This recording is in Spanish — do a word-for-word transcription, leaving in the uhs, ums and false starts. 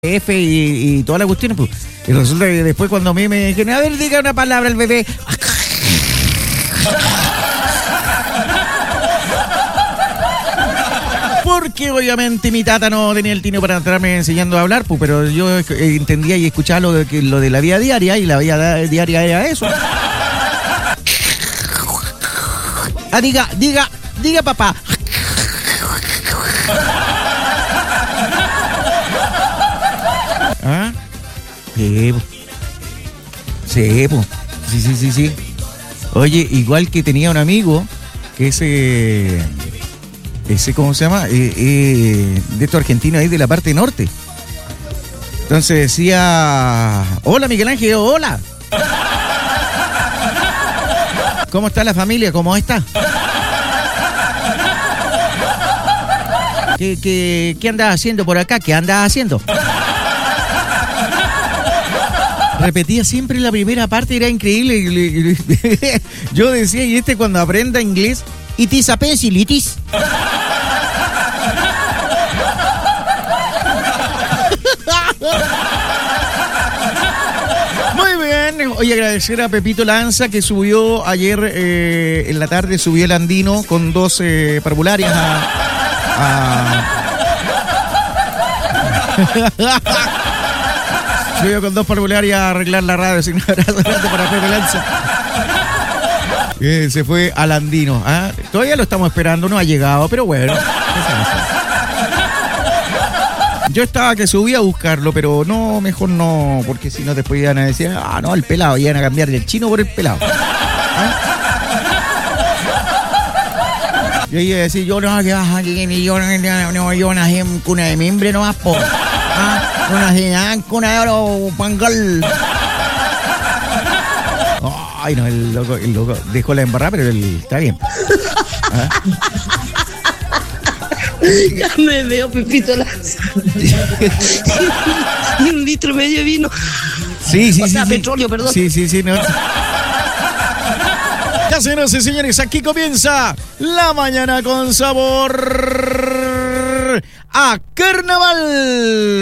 F y, y toda la cuestión, pues. Y resulta que después cuando a mí me dijeron, a ver, diga una palabra al bebé. Porque obviamente mi tata no tenía el tino para estarme enseñando a hablar, pues, pero yo entendía y escuchaba lo de, lo de la vida diaria, y la vida diaria era eso. Ah, diga, diga, diga papá. ¿Ah? Sí, po. Sí, po. Sí, sí, sí, sí. Oye, igual que tenía un amigo que ese, ese ¿cómo se llama? Eh, eh, de estos argentinos ahí de la parte norte. Entonces decía, hola Miguel Ángel, hola. ¿Cómo está la familia? ¿Cómo está? ¿Qué, qué, qué andas haciendo por acá? ¿Qué andas haciendo? Repetía siempre la primera parte, era increíble. Yo decía, y este cuando aprenda inglés, it is a pencil, it is. Muy bien, oye, agradecer a Pepito Lanza que subió ayer eh, en la tarde, subió el Andino con dos eh, parvularias a... a... Subió con dos parvularias a arreglar la radio. Sin un abrazo grande para Pepe Lanza. Eh, se fue al Andino. ¿Ah? Todavía lo estamos esperando, no ha llegado, pero bueno. Yo estaba que subí a buscarlo, pero no, mejor no, porque si no después iban a decir, ah, no, el pelado, iban a cambiar el chino por el pelado. ¿Ah? Y ahí iba a decir, yo no, que vas aquí, yo no, no, yo nací en cuna de mimbre nomás, po. ¿Ah? Una de cuna de oro, pangal. Ay, no, el loco, el loco dejó la embarrada, pero él está bien. ¿Ah? Ya me veo, Pepito Lanza. Y un litro y medio de vino. Sí, sí, o sí. sea, sí. petróleo, perdón. Sí, sí, sí. No. Ya, señoras y señores, aquí comienza La Mañana con Sabor a Carnaval.